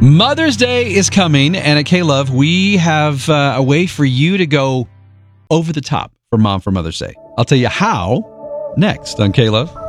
Mother's Day is coming, and at K-Love, we have a way for you to go over the top for Mom for Mother's Day. I'll tell you how next on K-Love.